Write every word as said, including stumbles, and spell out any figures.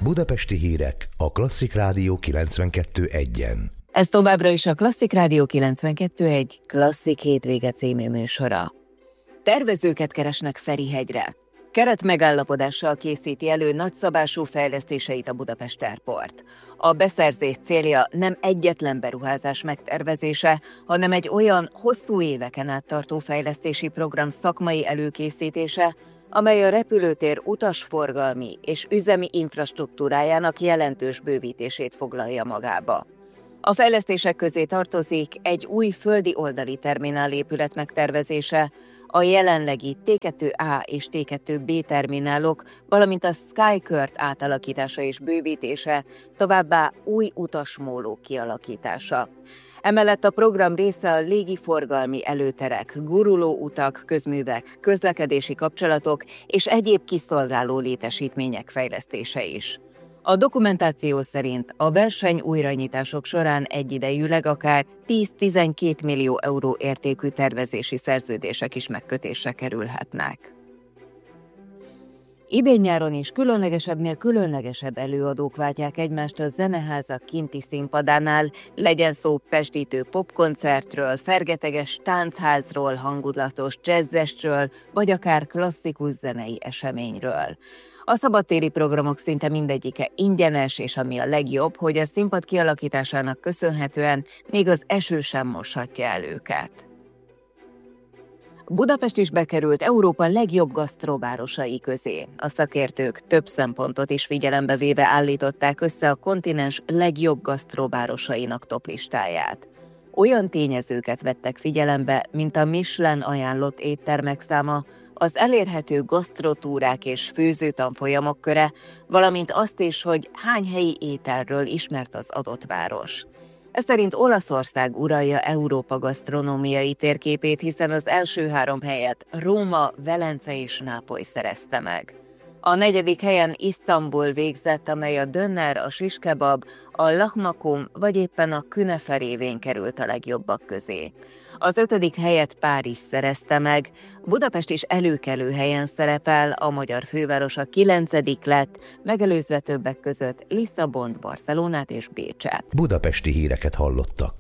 Budapesti hírek a Klasszik Rádió kilencvenkettő egyen. Ez továbbra is a Klasszik Rádió kilencvenkettő egy Klasszik hétvége című műsora. Tervezőket keresnek Ferihegyre. Keretmegállapodással készíti elő nagyszabású fejlesztéseit a Budapest Airport. A beszerzés célja nem egyetlen beruházás megtervezése, hanem egy olyan hosszú éveken át tartó fejlesztési program szakmai előkészítése, amely a repülőtér utasforgalmi és üzemi infrastruktúrájának jelentős bővítését foglalja magába. A fejlesztések közé tartozik egy új földi oldali terminál épület megtervezése, a jelenlegi té kettő á és té kettő bé terminálok, valamint a SkyKört átalakítása és bővítése, továbbá új utasmólók kialakítása. Emellett a program része a légiforgalmi előterek, guruló utak, közművek, közlekedési kapcsolatok és egyéb kiszolgáló létesítmények fejlesztése is. A dokumentáció szerint a verseny újranyitások során egyidejűleg akár tíz-tizenkét millió euró értékű tervezési szerződések is megkötésre kerülhetnek. Idén-nyáron is különlegesebbnél különlegesebb előadók váltják egymást a Zeneházak kinti színpadánál, legyen szó pestítő popkoncertről, fergeteges táncházról, hangulatos jazzesről, vagy akár klasszikus zenei eseményről. A szabadtéri programok szinte mindegyike ingyenes, és ami a legjobb, hogy a színpad kialakításának köszönhetően még az eső sem moshatja el őket. Budapest is bekerült Európa legjobb gasztrovárosai közé. A szakértők több szempontot is figyelembe véve állították össze a kontinens legjobb gasztrovárosainak toplistáját. Olyan tényezőket vettek figyelembe, mint a Michelin ajánlott éttermek száma, az elérhető gasztrotúrák és főzőtanfolyamok köre, valamint azt is, hogy hány helyi ételről ismert az adott város. Ez szerint Olaszország uralja Európa gasztronómiai térképét, hiszen az első három helyet Róma, Velence és Nápoly szerezte meg. A negyedik helyen Isztambul végzett, amely a dönner, a siskebab, a lahmakum vagy éppen a künefe révén került a legjobbak közé. Az ötödik helyet Párizs szerezte meg, Budapest is előkelő helyen szerepel, a magyar főváros a kilencedik lett, megelőzve többek között Lisszabont, Barcelonát és Bécset. Budapesti híreket hallottak.